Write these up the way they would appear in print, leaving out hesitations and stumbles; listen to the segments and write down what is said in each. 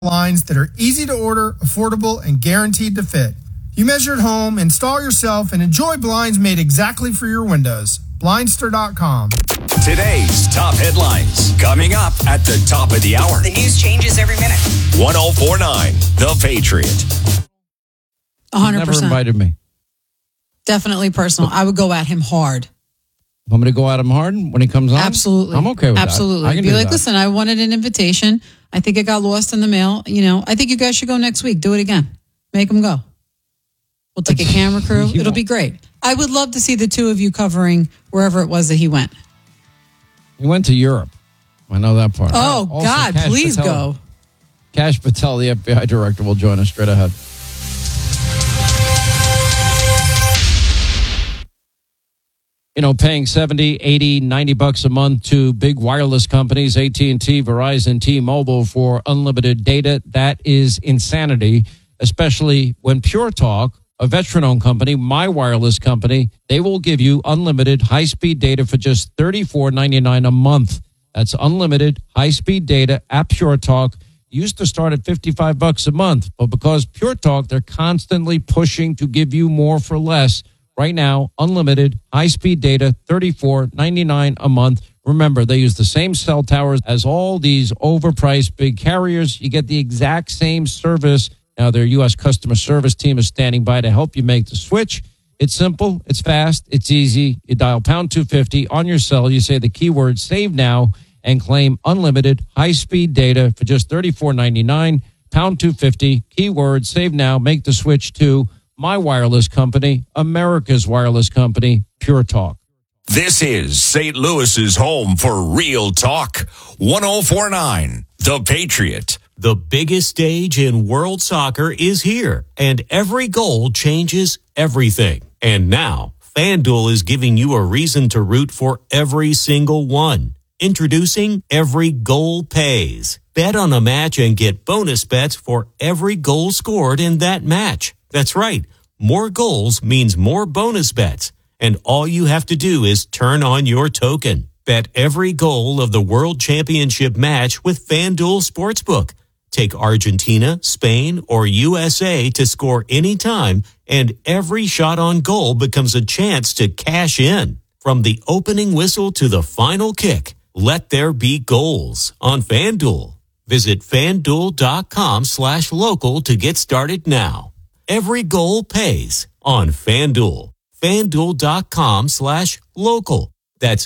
blinds that are easy to order, affordable, and guaranteed to fit. You measure at home, install yourself, and enjoy blinds made exactly for your windows. Blindster.com. Today's top headlines coming up at the top of the hour. The news changes every minute. 104.9 The Patriot. 100%. Never invited me. Definitely personal. I would go at him hard. Want me to go at him hard when he comes on? Absolutely. I'm okay with that. Absolutely. I can Be do like, that. listen, I wanted an invitation. I think it got lost in the mail. You know, I think you guys should go next week. Do it again. Make them go. We'll take a camera crew. It'll be great. I would love to see the two of you covering wherever it was that he went. He went to Europe. I know that part. Oh, Also, God, Kash please Patel. go. Kash Patel, the FBI director, will join us straight ahead. You know, paying $70, $80, $90 a month to big wireless companies, AT&T, Verizon, T-Mobile for unlimited data, that is insanity, especially when Pure Talk, a veteran-owned company, my wireless company, they will give you unlimited high-speed data for just $34.99 a month. That's unlimited high-speed data at Pure Talk. Used to start at $55 a month, but because Pure Talk, they're constantly pushing to give you more for less. Right now, unlimited high-speed data, $34.99 a month. Remember, they use the same cell towers as all these overpriced big carriers. You get the exact same service. Now, their U.S. customer service team is standing by to help you make the switch. It's simple, it's fast, it's easy. You dial pound 250 on your cell. You say the keyword save now and claim unlimited high-speed data for just $34.99. Pound 250, keyword save now. Make the switch to my wireless company, America's wireless company, Pure Talk. This is St. Louis's home for real talk. 104.9 The Patriot. The biggest stage in world soccer is here, and every goal changes everything. And now, FanDuel is giving you a reason to root for every single one. Introducing Every Goal Pays. Bet on a match and get bonus bets for every goal scored in that match. That's right. More goals means more bonus bets. And all you have to do is turn on your token. Bet every goal of the World Championship match with FanDuel Sportsbook. Take Argentina, Spain, or USA to score anytime, and every shot on goal becomes a chance to cash in. From the opening whistle to the final kick, let there be goals on FanDuel. Visit FanDuel.com/local to get started now. Every goal pays on FanDuel. FanDuel.com/local. That's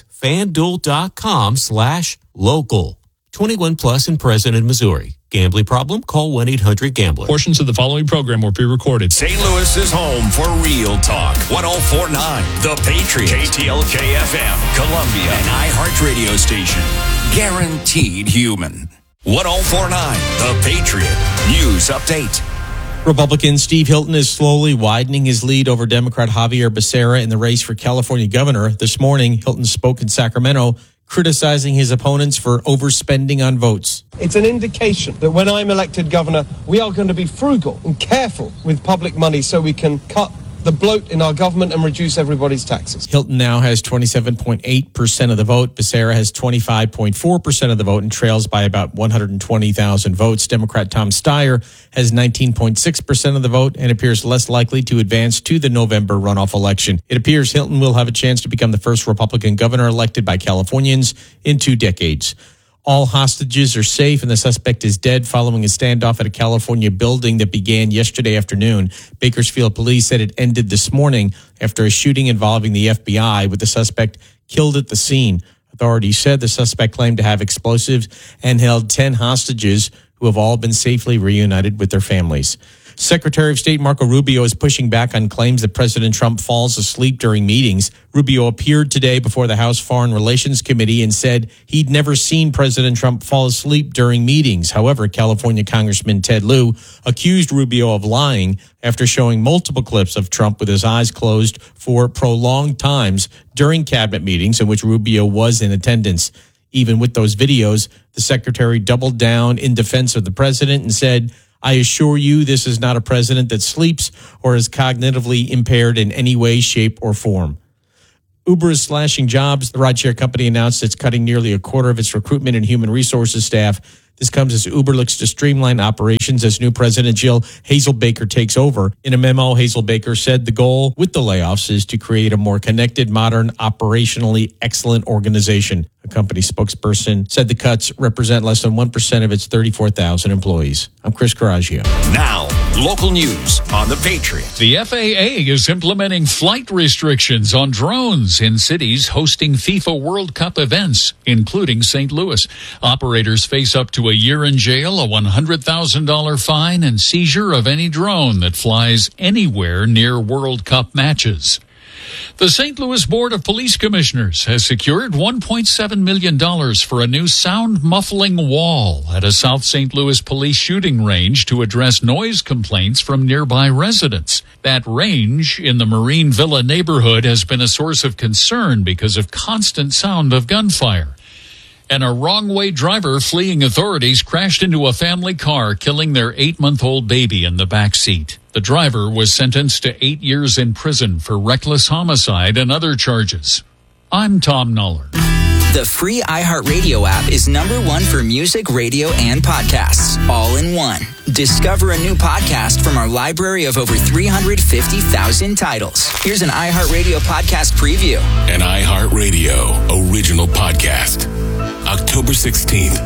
FanDuel.com/local. 21 plus and present in Missouri. Gambling problem? Call 1-800-GAMBLER. Portions of the following program will be recorded. St. Louis's home for real talk. 104.9 The Patriot. KTLK FM, Columbia, an iHeart radio station. Guaranteed human. 104.9 The Patriot. News update. Republican Steve Hilton is slowly widening his lead over Democrat Javier Becerra in the race for California governor. This morning, Hilton spoke in Sacramento, criticizing his opponents for overspending on votes. It's an indication that when I'm elected governor, we are going to be frugal and careful with public money so we can cut the bloat in our government and reduce everybody's taxes. Hilton now has 27.8% of the vote. Becerra has 25.4% of the vote and trails by about 120,000 votes. Democrat Tom Steyer has 19.6% of the vote and appears less likely to advance to the November runoff election. It appears Hilton will have a chance to become the first Republican governor elected by Californians in 2 decades. All hostages are safe and the suspect is dead following a standoff at a California building that began yesterday afternoon. Bakersfield police said it ended this morning after a shooting involving the FBI with the suspect killed at the scene. Authorities said the suspect claimed to have explosives and held 10 hostages who have all been safely reunited with their families. Secretary of State Marco Rubio is pushing back on claims that President Trump falls asleep during meetings. Rubio appeared today before the House Foreign Relations Committee and said he'd never seen President Trump fall asleep during meetings. However, California Congressman Ted Lieu accused Rubio of lying after showing multiple clips of Trump with his eyes closed for prolonged times during cabinet meetings in which Rubio was in attendance. Even with those videos, the secretary doubled down in defense of the president and said, "I assure you this is not a president that sleeps or is cognitively impaired in any way, shape, or form." Uber is slashing jobs. The rideshare company announced it's cutting nearly a quarter of its recruitment and human resources staff. This comes as Uber looks to streamline operations as new president Jill Hazelbaker takes over. In a memo, Hazelbaker said the goal with the layoffs is to create a more connected, modern, operationally excellent organization. A company spokesperson said the cuts represent less than 1% of its 34,000 employees. I'm Chris Coraggio. Now, local news on The Patriot. The FAA is implementing flight restrictions on drones in cities hosting FIFA World Cup events, including St. Louis. Operators face up to a year in jail, a $100,000 fine, and seizure of any drone that flies anywhere near World Cup matches. The St. Louis Board of Police Commissioners has secured $1.7 million for a new sound muffling wall at a South St. Louis police shooting range to address noise complaints from nearby residents. That range in the Marine Villa neighborhood has been a source of concern because of constant sound of gunfire. And a wrong-way driver fleeing authorities crashed into a family car, killing their 8-month-old baby in the back seat. The driver was sentenced to 8 years in prison for reckless homicide and other charges. I'm Tom Nuller. The free iHeartRadio app is #1 for music, radio, and podcasts, all in one. Discover a new podcast from our library of over 350,000 titles. Here's an iHeartRadio podcast preview. An iHeartRadio original podcast. October 16th,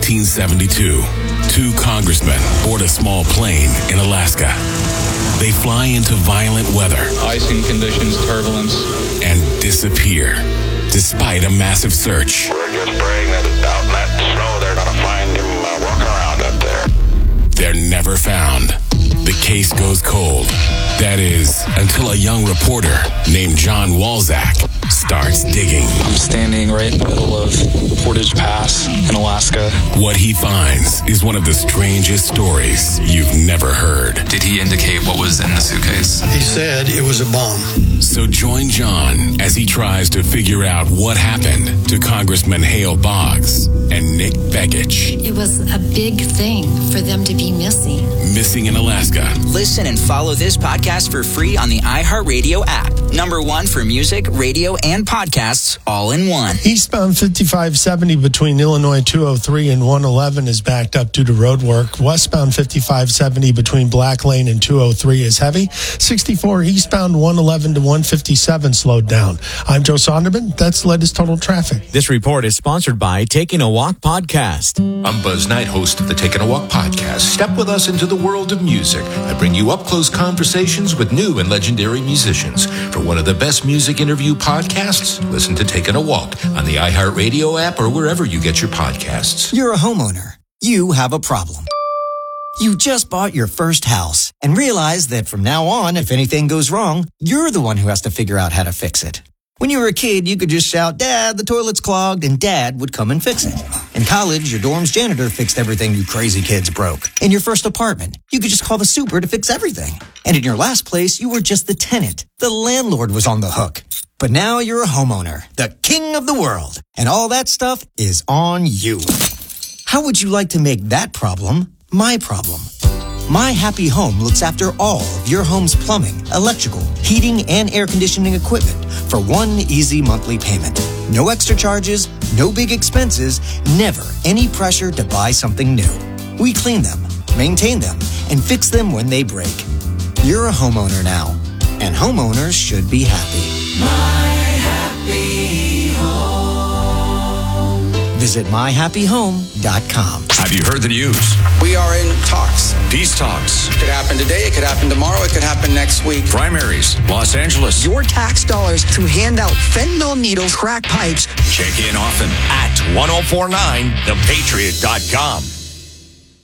1972. 2 congressmen board a small plane in Alaska. They fly into violent weather. Icing conditions, turbulence. And disappear, despite a massive search. We're just praying that out in that snow they're going to find him walking around up there. They're never found. The case goes cold. That is, until a young reporter named John Walzak starts digging. I'm standing right in the middle of Portage Pass in Alaska. What he finds is one of the strangest stories you've never heard. Did he indicate what was in the suitcase? He said it was a bomb. So join John as he tries to figure out what happened to Congressman Hale Boggs and Nick Begich. It was a big thing for them to be missing. Missing in Alaska. Listen and follow this podcast for free on the iHeartRadio app. #1 for music, radio, and podcasts, all in one. Eastbound 5570 between Illinois 203 and 111 is backed up due to road work. Westbound 5570 between Black Lane and 203 is heavy. 64 eastbound 111 to 157 slowed down. I'm Joe Sonderman. That's the latest total traffic. This report is sponsored by Taking a Walk podcast. I'm Buzz Knight, host of the Taking a Walk podcast. Step with us into the world of music. I bring you up-close conversations with new and legendary musicians. For one of the best music interview podcasts, listen to Taking a Walk on the iHeartRadio app or wherever you get your podcasts. You're a homeowner. You have a problem. You just bought your first house and realize that from now on, if anything goes wrong, you're the one who has to figure out how to fix it. When you were a kid, you could just shout, "Dad, the toilet's clogged," and Dad would come and fix it. In college, your dorm's janitor fixed everything you crazy kids broke. In your first apartment, you could just call the super to fix everything. And in your last place, you were just the tenant. The landlord was on the hook. But now you're a homeowner, the king of the world, and all that stuff is on you. How would you like to make that problem my problem? My Happy Home looks after all of your home's plumbing, electrical, heating, and air conditioning equipment for one easy monthly payment. No extra charges, no big expenses, never any pressure to buy something new. We clean them, maintain them, and fix them when they break. You're a homeowner now, and homeowners should be happy. My Happy Home. Visit myhappyhome.com. Have you heard the news? We are in talks. Peace talks. It could happen today, it could happen tomorrow, it could happen next week. Primaries, Los Angeles. Your tax dollars to hand out fentanyl needles, crack pipes. Check in often at 1049thepatriot.com.